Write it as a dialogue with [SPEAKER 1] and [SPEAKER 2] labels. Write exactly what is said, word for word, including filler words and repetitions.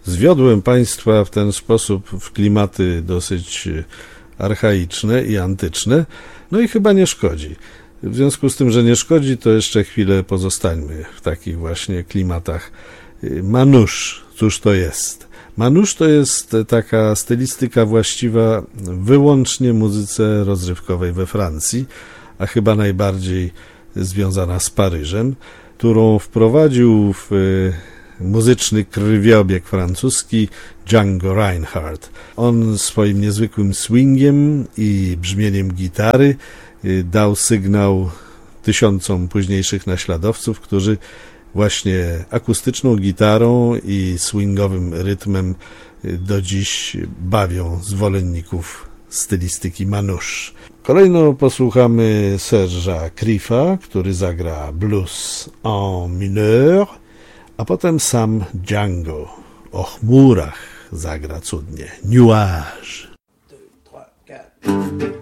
[SPEAKER 1] Zwiodłem Państwa w ten sposób w klimaty dosyć archaiczne i antyczne, no i chyba nie szkodzi. W związku z tym, że nie szkodzi, to jeszcze chwilę pozostańmy w takich właśnie klimatach. Manouche, cóż to jest? Manouche to jest taka stylistyka właściwa wyłącznie muzyce rozrywkowej we Francji, a chyba najbardziej związana z Paryżem, którą wprowadził w muzyczny krwiobieg francuski Django Reinhardt. On swoim niezwykłym swingiem i brzmieniem gitary dał sygnał tysiącom późniejszych naśladowców, którzy właśnie akustyczną gitarą i swingowym rytmem do dziś bawią zwolenników stylistyki manouche. Kolejno posłuchamy Serge'a Criffa, który zagra blues en mineur, a potem sam Django o chmurach zagra cudnie. Nuage.
[SPEAKER 2] deux, trois, quatre.